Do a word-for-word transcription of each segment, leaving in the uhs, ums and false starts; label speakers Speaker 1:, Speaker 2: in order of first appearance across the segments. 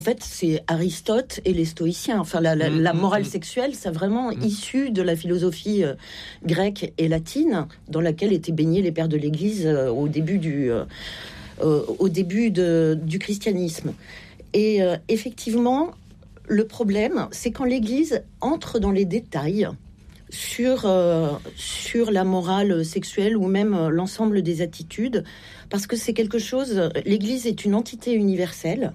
Speaker 1: En fait, c'est Aristote et les stoïciens. Enfin, la, la, la morale sexuelle, c'est vraiment mmh. issu de la philosophie euh, grecque et latine, dans laquelle étaient baignés les pères de l'Église euh, au début du, euh, euh, au début de, du christianisme. Et euh, effectivement, le problème, c'est quand l'Église entre dans les détails sur, euh, sur la morale sexuelle ou même euh, l'ensemble des attitudes, parce que c'est quelque chose... L'Église est une entité universelle.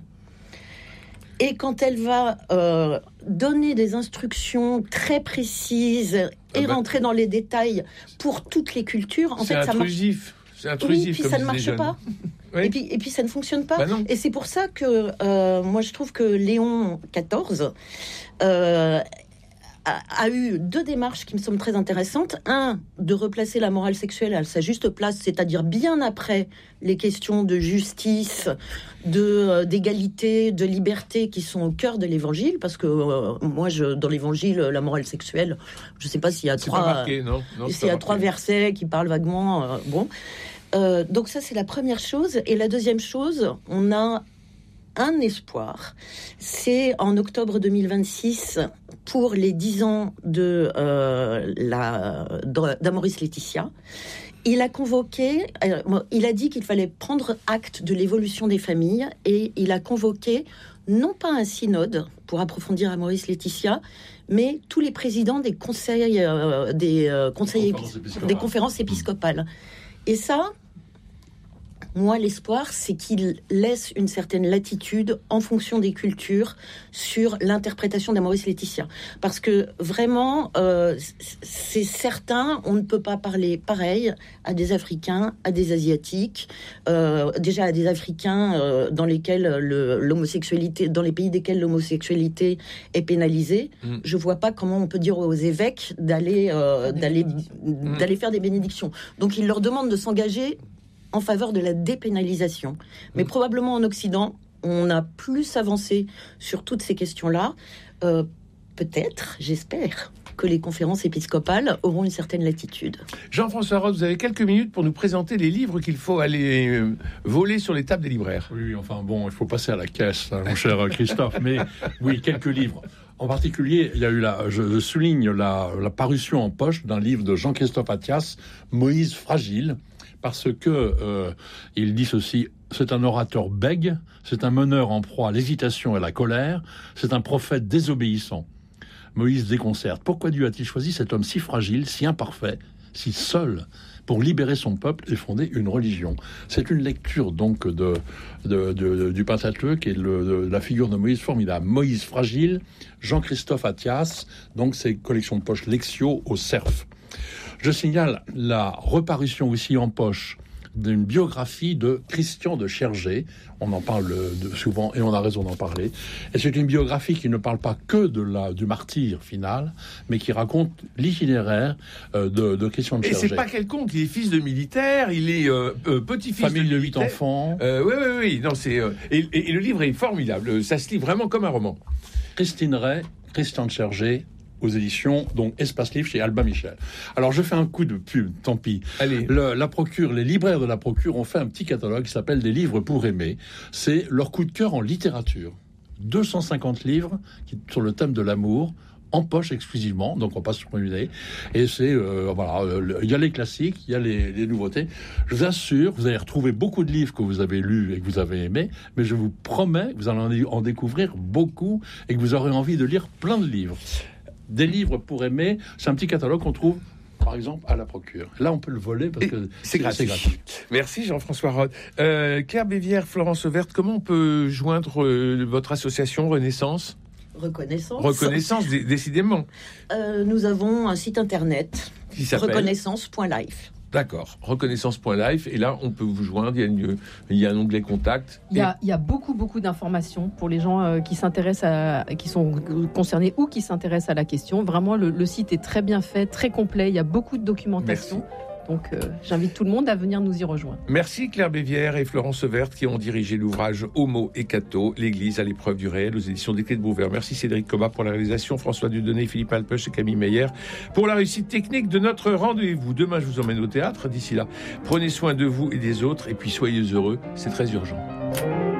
Speaker 1: Et quand elle va euh, donner des instructions très précises et ah bah, rentrer dans les détails pour toutes les cultures, en
Speaker 2: c'est
Speaker 1: fait,
Speaker 2: intrusif.
Speaker 1: ça marche.
Speaker 2: C'est intrusif.
Speaker 1: Oui, puis ça ne marche pas. Oui. Et puis, et puis ça ne fonctionne pas.
Speaker 2: Bah
Speaker 1: et c'est pour ça que euh, moi je trouve que Léon quatorze euh, a, a eu deux démarches qui me semblent très intéressantes. Un, de replacer la morale sexuelle à sa juste place, c'est-à-dire bien après les questions de justice, de euh, d'égalité, de liberté qui sont au cœur de l'Évangile, parce que euh, moi, je, dans l'Évangile, la morale sexuelle, je ne sais pas s'il y a
Speaker 2: c'est
Speaker 1: trois,
Speaker 2: pas marqué, non non,
Speaker 1: s'il y a trois versets qui parlent vaguement. Euh, bon, euh, donc ça, c'est la première chose. Et la deuxième chose, on a un espoir, c'est en octobre deux mille vingt-six, pour les dix ans de euh, la d'Amoris Laetitia. Il a convoqué, euh, il a dit qu'il fallait prendre acte de l'évolution des familles et il a convoqué non pas un synode pour approfondir Amoris Laetitia, mais tous les présidents des conseils, euh, des euh, conseils, épi- des conférences épiscopales. Et ça, moi, l'espoir, c'est qu'il laisse une certaine latitude en fonction des cultures sur l'interprétation d'Amoris Laetitia. Parce que vraiment, euh, c'est certain, on ne peut pas parler pareil à des Africains, à des Asiatiques, euh, déjà à des Africains euh, dans lesquels le, l'homosexualité, dans les pays desquels l'homosexualité est pénalisée. Mmh. Je vois pas comment on peut dire aux évêques d'aller, euh, d'aller, mmh. d'aller faire des bénédictions. Donc, il leur demande de s'engager en faveur de la dépénalisation. Mais mmh. probablement en Occident, on a plus avancé sur toutes ces questions-là. Euh, peut-être, j'espère, que les conférences épiscopales auront une certaine latitude.
Speaker 2: Jean-François Rode, vous avez quelques minutes pour nous présenter les livres qu'il faut aller euh, voler sur les tables des libraires.
Speaker 3: Oui, enfin bon, il faut passer à la caisse, hein, mon cher Christophe. Mais oui, quelques livres. En particulier, il y a eu la, je souligne la, la parution en poche d'un livre de Jean-Christophe Attias, Moïse fragile, parce que euh, il dit ceci: c'est un orateur bègue, c'est un meneur en proie à l'hésitation et à la colère, c'est un prophète désobéissant. Moïse déconcerte. Pourquoi Dieu a-t-il choisi cet homme si fragile, si imparfait, si seul, pour libérer son peuple et fonder une religion? C'est une lecture donc de, de, de, du Pentateuque et le, de la figure de Moïse formidable. Moïse fragile, Jean-Christophe Attias, donc c'est collection de poche Lectio au Cerf. Je signale la reparution aussi en poche d'une biographie de Christian de Chergé. On en parle de, souvent et on a raison d'en parler. Et c'est une biographie qui ne parle pas que de la, du martyr final, mais qui raconte l'itinéraire euh, de, de Christian de Chergé.
Speaker 2: Et c'est pas quelconque, il est fils de militaire, il est euh, euh, petit-fils
Speaker 3: Famille
Speaker 2: de
Speaker 3: de huit enfants.
Speaker 2: Euh, oui, oui, oui. Non, c'est, euh, et, et, et le livre est formidable, ça se lit vraiment comme un roman.
Speaker 3: Christine Ray, Christian de Chergé, aux éditions, donc Espace Livre chez Albin Michel. Alors je fais un coup de pub, tant pis.
Speaker 2: Allez.
Speaker 3: Le, la Procure, les libraires de la Procure ont fait un petit catalogue qui s'appelle Des livres pour aimer. C'est leur coup de cœur en littérature. deux cent cinquante livres qui, sur le thème de l'amour, en poche exclusivement, donc on passe sur une idée. Et c'est, euh, voilà, il y a les classiques, il y a les, les nouveautés. Je vous assure, vous allez retrouver beaucoup de livres que vous avez lus et que vous avez aimés, mais je vous promets que vous allez en découvrir beaucoup et que vous aurez envie de lire plein de livres. Des livres pour aimer, c'est un petit catalogue qu'on trouve, par exemple, à la Procure. Là, on peut le voler parce que
Speaker 2: c'est,
Speaker 3: c'est,
Speaker 2: gratuit.
Speaker 3: c'est gratuit.
Speaker 2: Merci Jean-François Rode. Euh, Claire Bévière, Florence Auverte, comment on peut joindre euh, votre association Renaissance ?
Speaker 1: Reconnaissance.
Speaker 2: Reconnaissance, d- décidément.
Speaker 1: Euh, nous avons un site internet,
Speaker 2: qui s'appelle
Speaker 1: reconnaissance point life.
Speaker 2: D'accord, reconnaissance point life, et là on peut vous joindre, il y a, une, il y a un onglet contact.
Speaker 4: Il y a, il y a beaucoup beaucoup d'informations pour les gens euh, qui s'intéressent à, qui sont concernés ou qui s'intéressent à la question. Vraiment, le, le site est très bien fait, très complet, il y a beaucoup de documentation. Merci. Donc euh, j'invite tout le monde à venir nous y rejoindre.
Speaker 2: Merci Claire Bévière et Florence Auverte qui ont dirigé l'ouvrage Homo et Cato, l'Église à l'épreuve du réel aux éditions des Clés de Beauvert. Merci Cédric Cobat pour la réalisation, François Dudonné, Philippe Alpech et Camille Meyer pour la réussite technique de notre rendez-vous. Demain je vous emmène au théâtre. D'ici là, prenez soin de vous et des autres et puis soyez heureux, c'est très urgent.